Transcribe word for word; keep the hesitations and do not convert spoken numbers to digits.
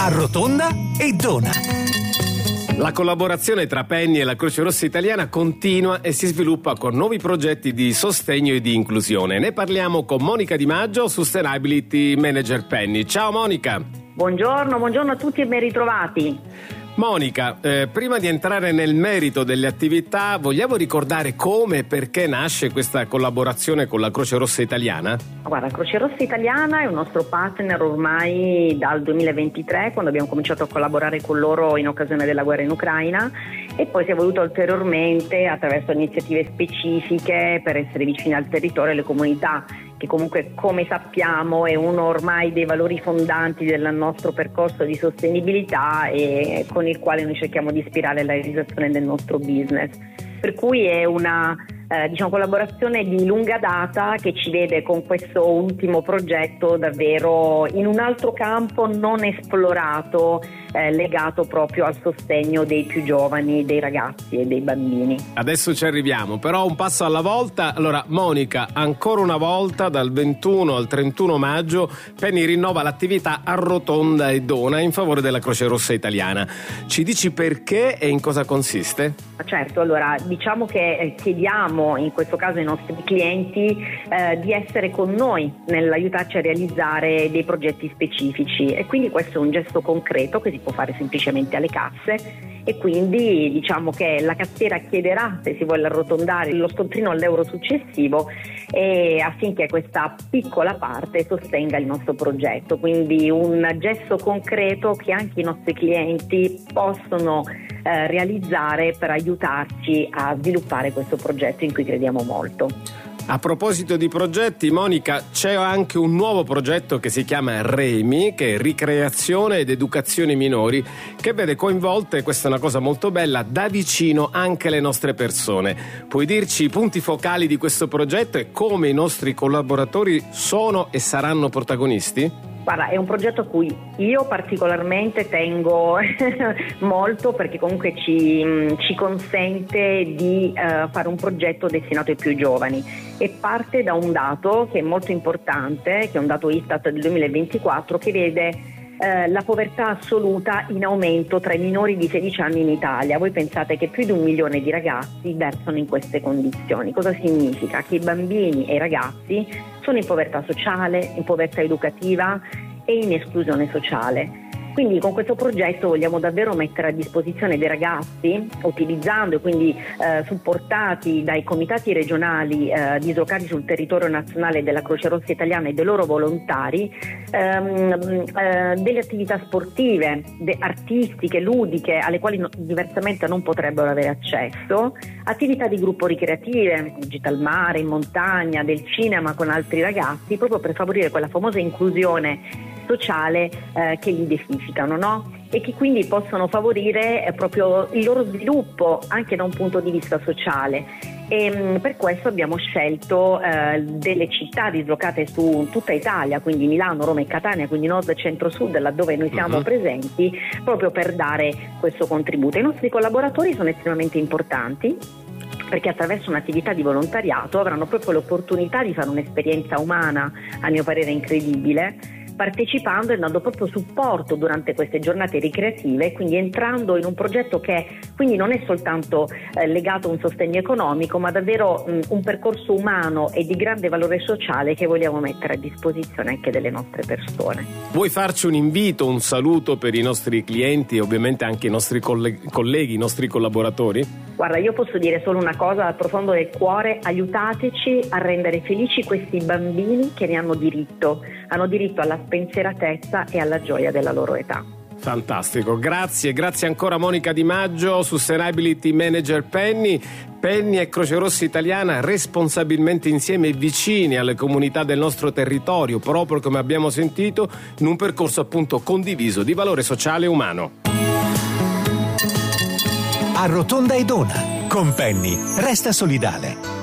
Arrotonda e dona. La collaborazione tra Penny e la Croce Rossa Italiana continua e si sviluppa con nuovi progetti di sostegno e di inclusione. Ne parliamo con Monica Di Maggio, Sustainability Manager Penny. Ciao Monica. Buongiorno, buongiorno a tutti e ben ritrovati. Monica, eh, prima di entrare nel merito delle attività, vogliamo ricordare come e perché nasce questa collaborazione con la Croce Rossa Italiana? Guarda, la Croce Rossa Italiana è un nostro partner ormai dal duemilaventitré, quando abbiamo cominciato a collaborare con loro in occasione della guerra in Ucraina, e poi si è evoluto ulteriormente attraverso iniziative specifiche per essere vicini al territorio e alle comunità, che comunque, come sappiamo, è uno ormai dei valori fondanti del nostro percorso di sostenibilità e con il quale noi cerchiamo di ispirare la realizzazione del nostro business. Per cui è una eh, diciamo, collaborazione di lunga data che ci vede con questo ultimo progetto davvero in un altro campo non esplorato, eh, legato proprio al sostegno dei più giovani, dei ragazzi e dei bambini. Adesso ci arriviamo, però un passo alla volta. Allora Monica, ancora una volta dal ventuno al trentuno maggio Penny rinnova l'attività Arrotonda e Dona in favore della Croce Rossa Italiana. Ci dici perché e in cosa consiste? Certo, allora diciamo che chiediamo in questo caso ai nostri clienti eh, di essere con noi nell'aiutarci a realizzare dei progetti specifici, e quindi questo è un gesto concreto che si può fare semplicemente alle casse, e quindi diciamo che la cassiera chiederà se si vuole arrotondare lo scontrino all'euro successivo, e affinché questa piccola parte sostenga il nostro progetto, quindi un gesto concreto che anche i nostri clienti possono eh, realizzare per aiutarci a sviluppare questo progetto in cui crediamo molto. A proposito di progetti, Monica, c'è anche un nuovo progetto che si chiama REMI, che è Ricreazione ed Educazione Minori, che vede coinvolte, questa è una cosa molto bella, da vicino anche le nostre persone. Puoi dirci i punti focali di questo progetto e come i nostri collaboratori sono e saranno protagonisti? Guarda, è un progetto a cui io particolarmente tengo molto, perché comunque ci, ci consente di uh, fare un progetto destinato ai più giovani, e parte da un dato che è molto importante, che è un dato Istat del duemilaventiquattro, che vede uh, la povertà assoluta in aumento tra i minori di sedici anni in Italia. Voi pensate che più di un milione di ragazzi versano in queste condizioni. Cosa significa? Che i bambini e i ragazzi sono in povertà sociale, in povertà educativa e in esclusione sociale. Quindi con questo progetto vogliamo davvero mettere a disposizione dei ragazzi, utilizzando e quindi eh, supportati dai comitati regionali eh, dislocati sul territorio nazionale della Croce Rossa Italiana e dei loro volontari, ehm, eh, delle attività sportive, de- artistiche, ludiche, alle quali no- diversamente non potrebbero avere accesso, attività di gruppo ricreative, gite al mare, in montagna, del cinema con altri ragazzi, proprio per favorire quella famosa inclusione sociale eh, che li identificano, no? E che quindi possono favorire eh, proprio il loro sviluppo anche da un punto di vista sociale. E mh, per questo abbiamo scelto eh, delle città dislocate su tutta Italia, quindi Milano, Roma e Catania, quindi nord e centro-sud, laddove noi siamo uh-huh. presenti, proprio per dare questo contributo. I nostri collaboratori sono estremamente importanti, perché attraverso un'attività di volontariato avranno proprio l'opportunità di fare un'esperienza umana, a mio parere incredibile, partecipando e dando proprio supporto durante queste giornate ricreative, quindi entrando in un progetto che quindi non è soltanto eh, legato a un sostegno economico, ma davvero mh, un percorso umano e di grande valore sociale che vogliamo mettere a disposizione anche delle nostre persone. Vuoi farci un invito, un saluto per i nostri clienti e ovviamente anche i nostri colleghi, colleghi, i nostri collaboratori? Guarda, io posso dire solo una cosa dal profondo del cuore: aiutateci a rendere felici questi bambini che ne hanno diritto, hanno diritto alla spensieratezza e alla gioia della loro età. Fantastico, grazie, grazie ancora Monica Di Maggio, Sustainability Manager Penny. Penny e Croce Rossa Italiana responsabilmente insieme e vicini alle comunità del nostro territorio, proprio come abbiamo sentito, in un percorso appunto condiviso di valore sociale e umano. Arrotonda e dona. Con Penny resta solidale.